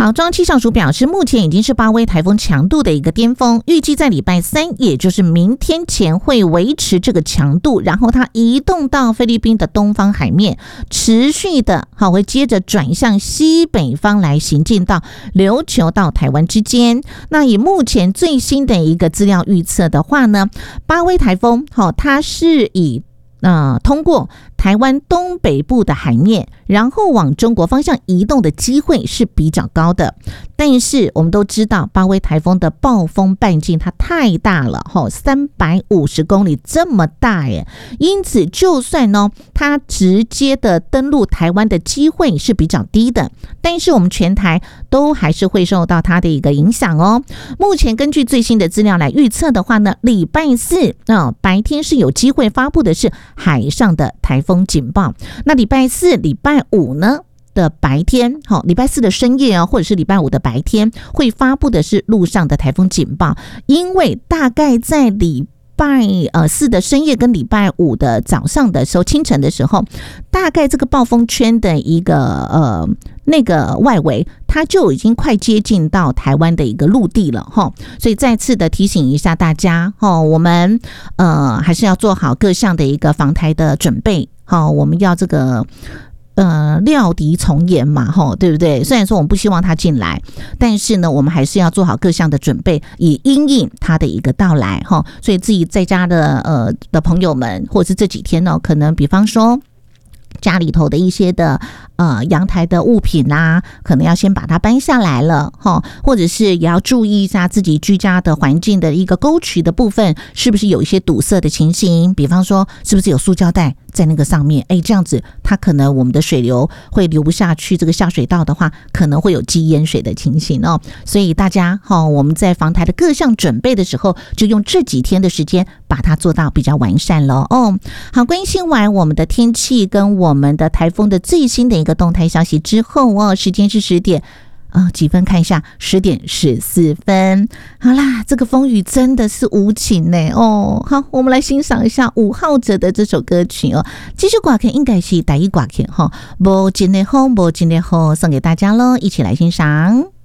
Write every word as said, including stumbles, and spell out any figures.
好，中央气象署表示，目前已经是八威台风强度的一个巅峰，预计在礼拜三，也就是明天前会维持这个强度，然后它移动到菲律宾的东方海面，持续的好会接着转向西北方来行进到琉球到台湾之间。那以目前最新的一个资料预测的话呢，八威台风好，它是以呃通过台湾东北部的海面，然后往中国方向移动的机会是比较高的。但是我们都知道，八威台风的暴风半径它太大了，三百五十公里这么大耶，因此就算呢它直接的登陆台湾的机会是比较低的，但是我们全台都还是会受到它的一个影响哦。目前根据最新的资料来预测的话呢，礼拜四、哦、白天是有机会发布的是海上的台风警报，那礼拜四、礼拜五呢的白天，好，礼拜四的深夜啊，或者是礼拜五的白天会发布的是陆上的台风警报，因为大概在礼拜呃四的深夜跟礼拜五的早上的时候，清晨的时候，大概这个暴风圈的一个呃那个外围，它就已经快接近到台湾的一个陆地了哈，所以再次的提醒一下大家哈，我们呃还是要做好各项的一个防台的准备，好，我们要这个。呃，料敌从严嘛，吼，对不对？虽然说我们不希望他进来，但是呢，我们还是要做好各项的准备，以因应他的一个到来，吼。所以自己在家的呃的朋友们，或者是这几天呢，可能比方说家里头的一些的呃阳台的物品啊，可能要先把它搬下来了哈，或者是也要注意一下自己居家的环境的一个沟渠的部分，是不是有一些堵塞的情形？比方说，是不是有塑胶袋在那个上面？哎，这样子它可能我们的水流会流不下去，这个下水道的话，可能会有积淹水的情形哦。所以大家哈，我们在防台的各项准备的时候，就用这几天的时间把它做到比较完善了哦。好，关心完我们的天气跟我们的台风的最新的一个动态消息之后哦，时间是十点。啊，几分看一下，十点十四分。好啦，这个风雨真的是无情呢哦。好，我们来欣赏一下五号者的这首歌曲哦。继续挂片应该是第一挂片哈，无尽的好，无尽的好，送给大家喽，一起来欣赏。